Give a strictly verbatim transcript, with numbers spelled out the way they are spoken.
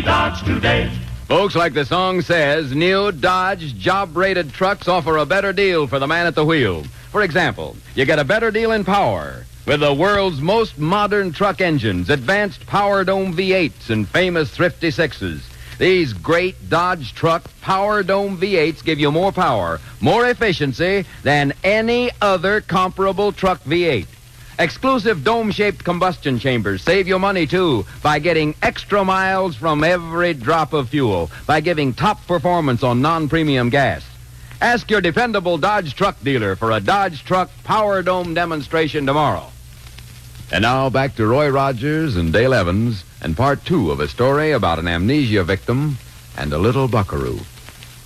Dodge today. Folks, like the song says, new Dodge job-rated trucks offer a better deal for the man at the wheel. For example, you get a better deal in power with the world's most modern truck engines, advanced Power Dome V eights and famous Thrifty sixes. These great Dodge truck Power Dome V eights give you more power, more efficiency than any other comparable truck V eight. Exclusive dome-shaped combustion chambers save you money, too, by getting extra miles from every drop of fuel, by giving top performance on non-premium gas. Ask your dependable Dodge truck dealer for a Dodge truck Power Dome demonstration tomorrow. And now back to Roy Rogers and Dale Evans and part two of a story about an amnesia victim and a little buckaroo.